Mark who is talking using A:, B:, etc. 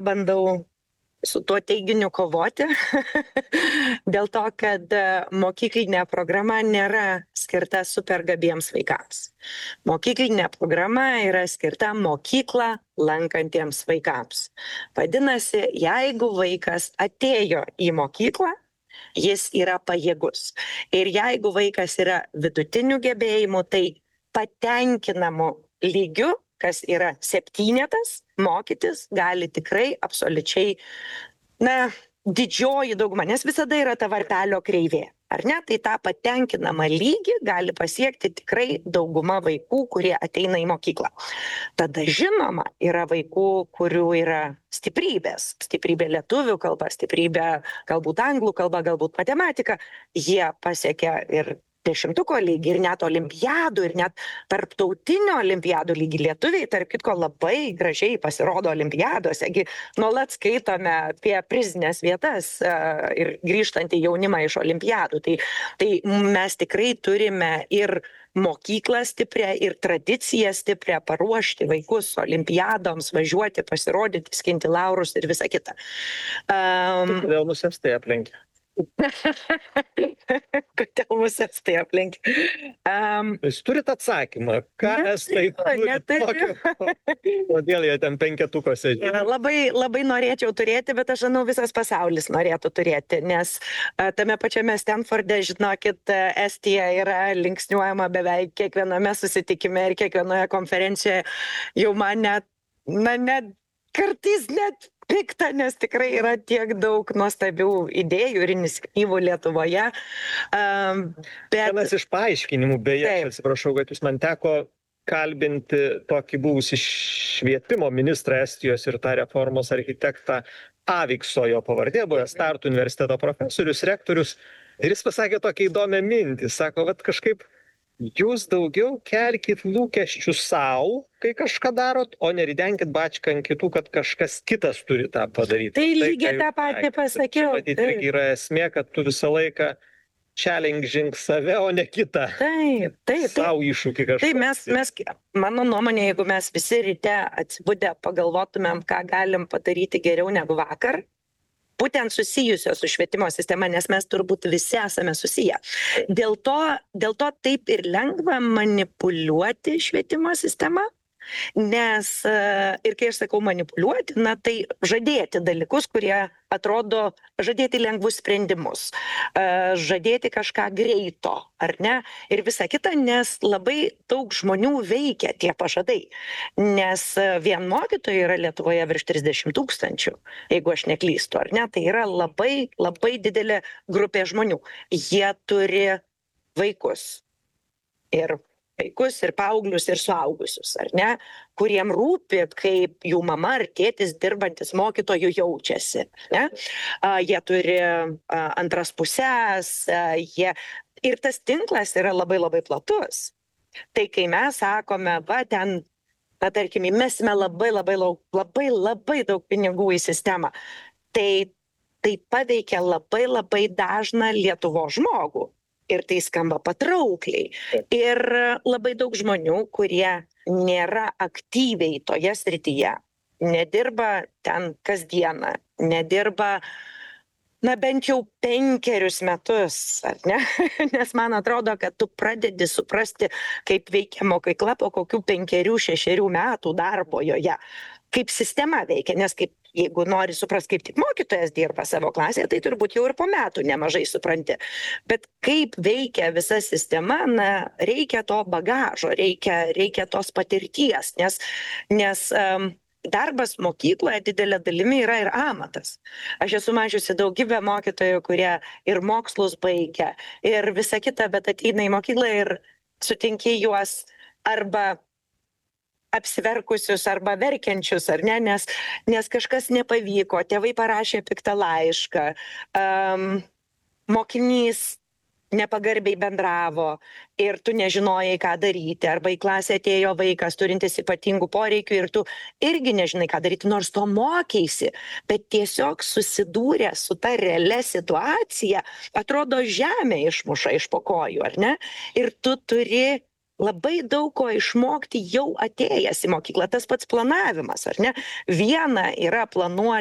A: bandau su tuo teiginiu kovoti dėl to, kad mokyklinė programa nėra skirta supergabiems vaikams. Mokyklinė programa yra skirta mokyklą lankantiems vaikams. Vadinasi, jeigu vaikas atėjo į mokyklą, jis yra pajėgus. Ir jeigu vaikas yra vidutinių gebėjimų, tai patenkinamu lygiu, kas yra 7, mokytis gali tikrai absoliučiai, didžioji dauguma, nes visada yra ta varpelio kreivė, ar ne? Tai tą patenkinamą lygį gali pasiekti tikrai dauguma vaikų, kurie ateina į mokyklą. Tada žinoma, yra vaikų, kurių yra stiprybės. Stiprybė lietuvių kalba, stiprybė galbūt anglų kalba, galbūt matematika. Jie pasiekia ir 10 lygį, ir net olimpiadų, ir net tarptautinio olimpiadų lygį. Lietuviai, tarp kitko, labai gražiai pasirodo olimpiadose. Nuolat skaitome apie prizinės vietas ir grįžtantį jaunimą iš olimpiadų. Tai mes tikrai turime ir mokyklą stiprią, ir tradiciją stiprią paruošti vaikus olimpiadoms, važiuoti, pasirodyti, skinti laurus ir visa kita.
B: Kodėl mus estai aplenkia?
A: Kodėl mus estai aplenkia?
B: Jūs turit atsakymą, ką estai turi, kodėl jie ten 5-tukuose?
A: Labai norėčiau turėti, bet aš žinau, visas pasaulis norėtų turėti, nes tame pačiame Stanforde, žinokit, Estija yra linksniuojama beveik kiekviename susitikime ir kiekvienoje konferencijoje. Jau man net kartais net pikta, nes tikrai yra tiek daug nuostabių idėjų ir iniciatyvų Lietuvoje.
B: Vienas iš paaiškinimų, beje, atsiprašau, kad jūs man teko kalbinti tokį buvusį švietimo ministrą Estijos ir tą reformos architektą Avikso, jo pavardė, buvęs Tartu universiteto profesorius, rektorius, ir jis pasakė tokią įdomią mintį, sako, vat kažkaip jūs daugiau kelkit lūkesčių savo, kai kažką darot, o neridenkit bačką ant kitų, kad kažkas kitas turi tą padaryti.
A: Tai lygiai tą patį pasakiau.
B: Tai yra esmė, kad tu visą laiką challenging save, o ne kitą.
A: Taip.
B: Savo iššūkį kažką.
A: Tai mes, mano nuomonė, jeigu mes visi ryte atsibudę pagalvotumėm, ką galim padaryti geriau negu vakar, būtent susijusio su švietimo sistema, nes mes turbūt visi esame susiję. Dėl to taip ir lengva manipuliuoti švietimo sistemą, nes, ir kai aš sakau manipuliuoti, tai žadėti dalykus, kurie atrodo, žadėti lengvus sprendimus, žadėti kažką greito, ar ne, ir visa kita, nes labai daug žmonių veikia tie pažadai, nes vien mokytojų yra Lietuvoje virš 30 000, jeigu aš neklystu, ar ne, tai yra labai, labai didelė grupė žmonių. Jie turi vaikus ir paauglius, ir suaugusius, ar ne, kuriem rūpi, kaip jų mama ar tėtis dirbantis mokytojų jaučiasi, ne? Jie turi antras pusės, ir tas tinklas yra labai, labai platus. Tai kai mes sakome, tarkim, įmesime labai daug pinigų į sistemą, tai paveikia labai, labai dažną Lietuvos žmogų. Ir tai skamba patraukliai. Ir labai daug žmonių, kurie nėra aktyviai toje srityje, nedirba ten kasdieną, nedirba, bent jau 5 metus, ar ne? Nes man atrodo, kad tu pradedi suprasti, kaip veikia mokykla po kokių 5-6 metų darbo joje. Kaip sistema veikia, nes jeigu nori suprasti, kaip tik mokytojas dirba savo klasėje, tai turbūt jau ir po metų nemažai supranti. Bet kaip veikia visa sistema, reikia to bagažo, reikia tos patirties, nes darbas mokykloje didelė dalimi yra ir amatas. Aš esu mačiusi daugybę mokytojų, kurie ir mokslus baigia, ir visa kita, bet ateina į mokyklą ir sutinki juos arba apsiverkusius arba verkiančius, ar ne, nes kažkas nepavyko, tėvai parašė piktą laišką, mokinys nepagarbiai bendravo ir tu nežinojai, ką daryti, arba į klasę atėjo vaikas turintis ypatingų poreikių ir tu irgi nežinai, ką daryti, nors to mokeisi, bet tiesiog susidūrė su ta realia situacija, atrodo žemė išmuša iš po kojų, ar ne? Ir tu turi labai daug ko išmokti jau atėjęs į mokyklą. Tas pats planavimas, ar ne? Viena yra planuoti